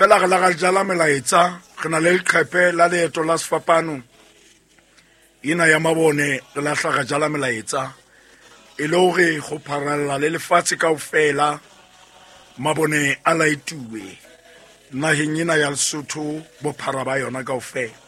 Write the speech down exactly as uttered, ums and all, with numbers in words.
fela re la ga jala melaetsa re na le leqhepe la leeto la sefapano ina ya mabone re la hlaga jala melaetsa e le hore go pharalla le lefatshe kaofela mabone a laituwe naheng ena ya Lesotho bophara ba yona kaofela